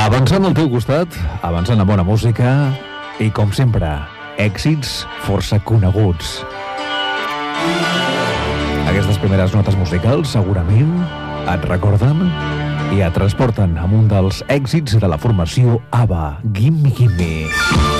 Avançant al teu costat, avançant amb bona música i, com sempre, èxits força coneguts. Aquestes primeres notes musicals segurament et recorden i et transporten amb un dels èxits de la formació ABBA, Gimme Gimme.